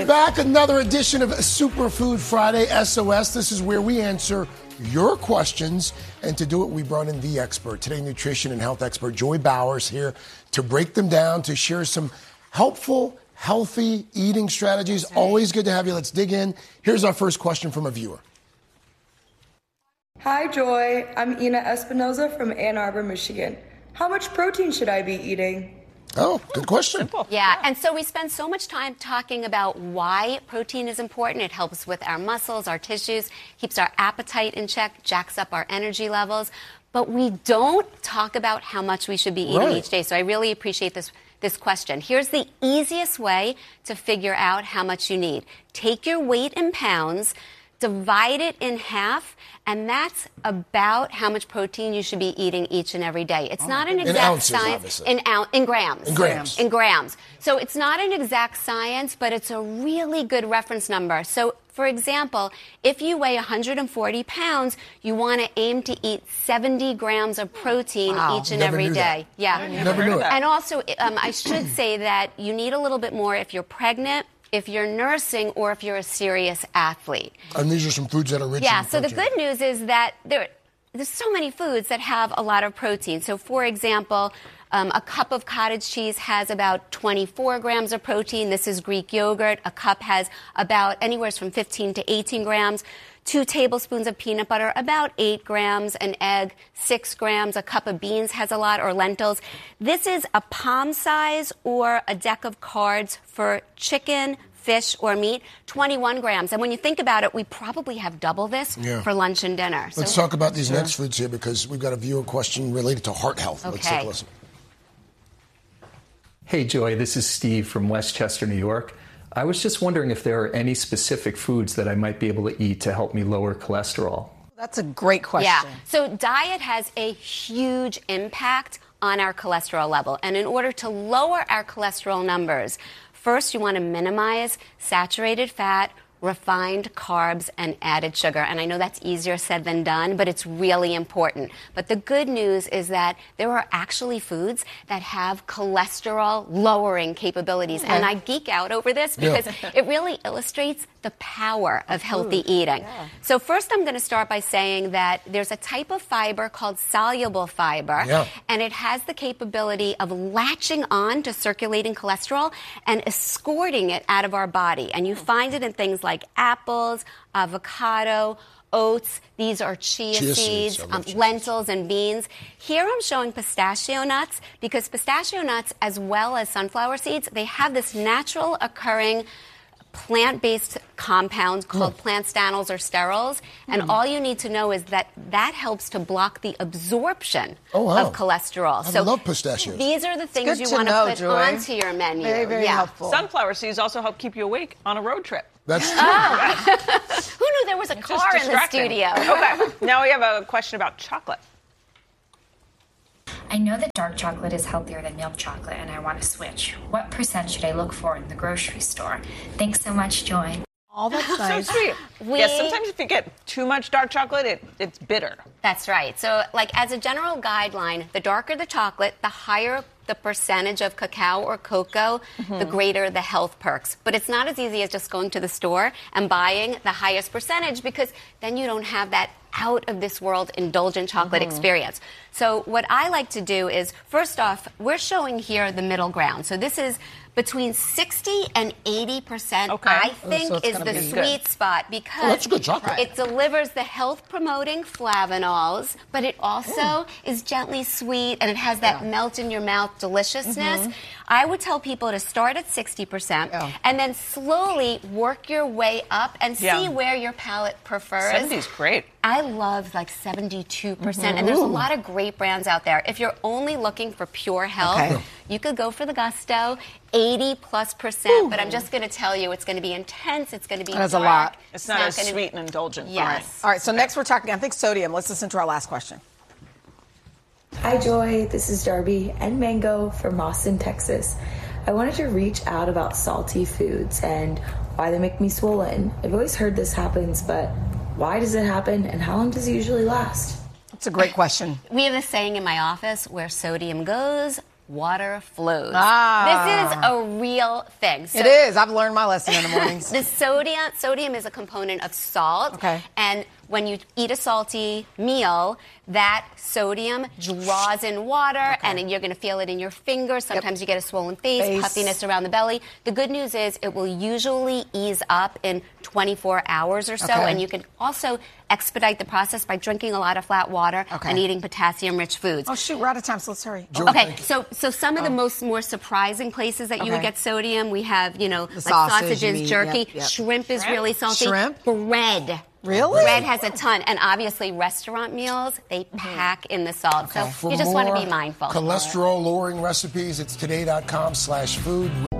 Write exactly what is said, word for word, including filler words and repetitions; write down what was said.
We're back, another edition of Superfood Friday S O S. This is where we answer your questions, and to do it, we brought in the expert. Today, nutrition and health expert Joy Bowers here to break them down, to share some helpful, healthy eating strategies. Always good to have you. Let's dig in. Here's our first question from a viewer. Hi, Joy. I'm Ina Espinoza from Ann Arbor, Michigan. How much protein should I be eating? Oh, good question. Yeah, yeah, and so we spend so much time talking about why protein is important. It helps with our muscles, our tissues, keeps our appetite in check, jacks up our energy levels. But we don't talk about how much we should be eating right. each day. So I really appreciate this, this question. Here's the easiest way to figure out how much you need. Take your weight in pounds, divide it in half, and that's about how much protein you should be eating each and every day. It's oh, not an exact in ounces, science. Obviously. In, ou- in grams. In grams. In grams. So it's not an exact science, but it's a really good reference number. So, for example, if you weigh one hundred forty pounds, you want to aim to eat seventy grams of protein wow. each and Never every knew day. That. Yeah. Never knew it. And also, um, I should say that you need a little bit more if you're pregnant, if you're nursing, or if you're a serious athlete. And these are some foods that are rich yeah, in so protein. the good news is that there, there's so many foods that have a lot of protein. So, for example, um, a cup of cottage cheese has about twenty-four grams of protein. This is Greek yogurt. A cup has about anywhere from fifteen to eighteen grams. Two tablespoons of peanut butter, about eight grams. An egg, six grams. A cup of beans has a lot, or lentils. This is a palm size or a deck of cards for chicken, fish, or meat, twenty-one grams. And when you think about it, we probably have double this yeah. for lunch and dinner. Let's so, talk about these sure. next foods here, because we've got a viewer question related to heart health. Okay. Let's take a listen. Hey, Joy, this is Steve from Westchester, New York. I was just wondering if there are any specific foods that I might be able to eat to help me lower cholesterol. That's a great question. Yeah. So diet has a huge impact on our cholesterol level. And in order to lower our cholesterol numbers, first, you want to minimize saturated fat, refined carbs, and added sugar. And I know that's easier said than done, but it's really important. But the good news is that there are actually foods that have cholesterol-lowering capabilities. Okay. And I geek out over this because yeah. it really illustrates the power of healthy eating. Yeah. So first, I'm going to start by saying that there's a type of fiber called soluble fiber, yeah. and it has the capability of latching on to circulating cholesterol and escorting it out of our body. And you find it in things like apples, avocado, oats. These are chia, chia seeds, seeds um, lentils, and beans. Here I'm showing pistachio nuts because pistachio nuts, as well as sunflower seeds, they have this natural occurring plant-based compounds called mm. plant stanols or sterols, and mm. all you need to know is that that helps to block the absorption oh, wow. of cholesterol. I so love pistachios. These are the things you to want know, to put Joy. onto your menu. Very, very yeah. helpful. Sunflower seeds also help keep you awake on a road trip. That's true. Oh. Who knew there was a It's car in the studio? Okay, now we have a question about chocolate. I know that dark chocolate is healthier than milk chocolate, and I want to switch. What percent should I look for in the grocery store? Thanks so much, Joy. Oh, that's nice. So sweet. We, yeah, sometimes if you get too much dark chocolate, it, it's bitter. That's right. So, like, as a general guideline, the darker the chocolate, the higher the percentage of cacao or cocoa, mm-hmm. the greater the health perks. But it's not as easy as just going to the store and buying the highest percentage, because then you don't have that out-of-this-world indulgent chocolate mm-hmm. experience. So what I like to do is, first off, we're showing here the middle ground. So this is between sixty and eighty percent, okay. I think, oh, so is the be sweet good. spot, Oh, because that's good chocolate. it delivers the health-promoting flavonols, but it also Ooh. is gently sweet, and it has that yeah. melt-in-your-mouth deliciousness. Mm-hmm. I would tell people to start at sixty percent yeah. and then slowly work your way up and see yeah. where your palate prefers. seventy's great. I love like seventy-two percent, Mm-hmm. and there's a lot of great brands out there. If you're only looking for pure health, okay. you could go for the Gusto, eighty plus percent, Ooh. But I'm just going to tell you, it's going to be intense, it's going to be That's dark. a lot. It's, it's not, not as sweet be... and indulgent. Yes. All right, so next we're talking, I think, sodium. Let's listen to our last question. Hi, Joy. This is Darby and Mango from Austin, Texas. I wanted to reach out about salty foods and why they make me swollen. I've always heard this happens, but why does it happen, and how long does it usually last? That's a great question. We have this saying in my office, where sodium goes, water flows. Ah. This is a real thing. So It is. I've learned my lesson in the mornings. the sodium, sodium is a component of salt. Okay. And when you eat a salty meal, that sodium draws in water, okay. and you're going to feel it in your fingers. Sometimes yep. you get a swollen face, face, puffiness around the belly. The good news is it will usually ease up in twenty-four hours or so, okay. and you can also expedite the process by drinking a lot of flat water okay. and eating potassium-rich foods. Oh, shoot, we're out of time, so let's hurry. Joy, okay, so so some of oh. the most more surprising places that you okay. would get sodium, we have, you know, the like sausage, sausages, meat, jerky. Yep, yep. Shrimp is Shrimp? really salty. Shrimp? Bread. Really? Bread has a ton. And obviously, restaurant meals, they mm-hmm. pack in the salt. Okay. So For you just want to be more mindful. Cholesterol-lowering recipes, it's today dot com slash food.